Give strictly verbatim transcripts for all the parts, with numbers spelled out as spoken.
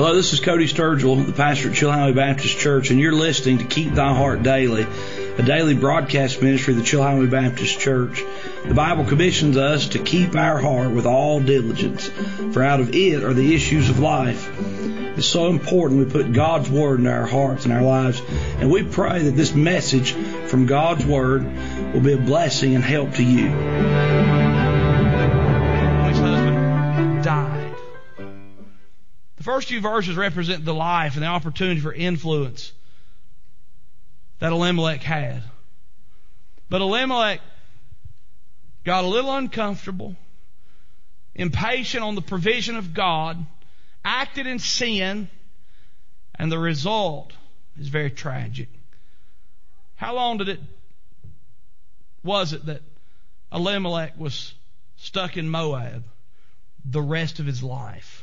Hello, this is Cody Sturgill, the pastor at Chilhowee Baptist Church, and you're listening to Keep Thy Heart Daily, a daily broadcast ministry of the Chilhowee Baptist Church. The Bible commissions us to keep our heart with all diligence, for out of it are the issues of life. It's so important we put God's Word into our hearts and our lives, and we pray that this message from God's Word will be a blessing and help to you. His husband died. The first few verses represent the life and the opportunity for influence that Elimelech had. But Elimelech got a little uncomfortable, impatient on the provision of God, acted in sin, and the result is very tragic. How long did it was it that Elimelech was stuck in Moab? The rest of his life.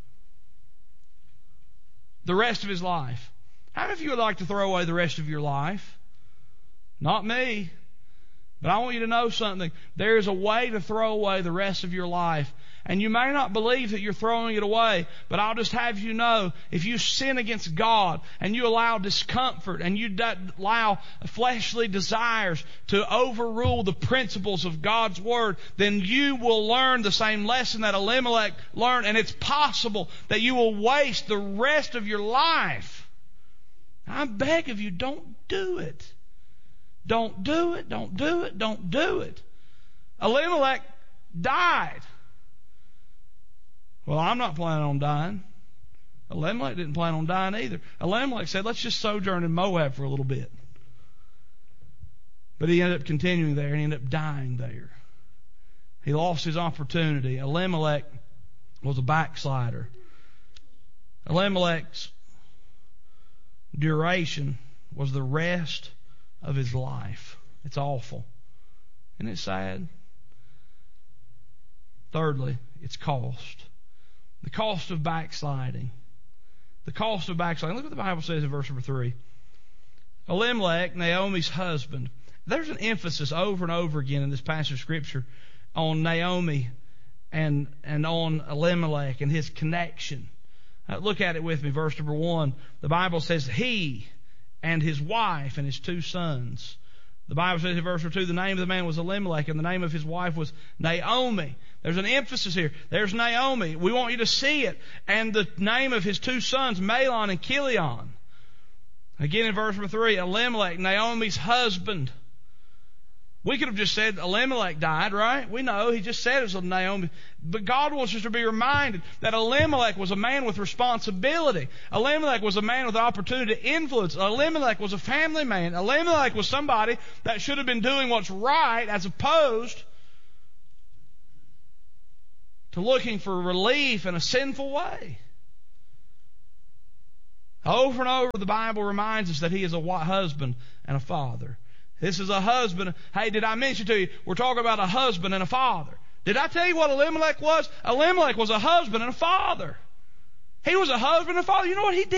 The rest of his life. How many of you would like to throw away the rest of your life? Not me. But I want you to know something. There is a way to throw away the rest of your life. And you may not believe that you're throwing it away, but I'll just have you know, if you sin against God and you allow discomfort and you allow fleshly desires to overrule the principles of God's Word, then you will learn the same lesson that Elimelech learned, and it's possible that you will waste the rest of your life. I beg of you, don't do it. Don't do it, don't do it, don't do it. Elimelech died. Well, I'm not planning on dying. Elimelech didn't plan on dying either. Elimelech said, let's just sojourn in Moab for a little bit. But he ended up continuing there and he ended up dying there. He lost his opportunity. Elimelech was a backslider. Elimelech's duration was the rest of his life. It's awful. Isn't it sad? Thirdly, it's cost. The cost of backsliding. The cost of backsliding. Look what the Bible says in verse number three. Elimelech, Naomi's husband. There's an emphasis over and over again in this passage of Scripture on Naomi and, and on Elimelech and his connection. Uh, look at it with me. Verse number one. The Bible says he and his wife and his two sons. The Bible says in verse two, the name of the man was Elimelech and the name of his wife was Naomi. There's an emphasis here. There's Naomi. We want you to see it. And the name of his two sons, Mahlon and Chilion. Again in verse number three, Elimelech, Naomi's husband. We could have just said Elimelech died, right? We know. He just said it was Naomi. But God wants us to be reminded that Elimelech was a man with responsibility. Elimelech was a man with the opportunity to influence. Elimelech was a family man. Elimelech was somebody that should have been doing what's right as opposed to looking for relief in a sinful way. Over and over the Bible reminds us that he is a husband and a father. This is a husband. Hey, did I mention to you, we're talking about a husband and a father. Did I tell you what Elimelech was? Elimelech was a husband and a father. He was a husband and a father. You know what he did?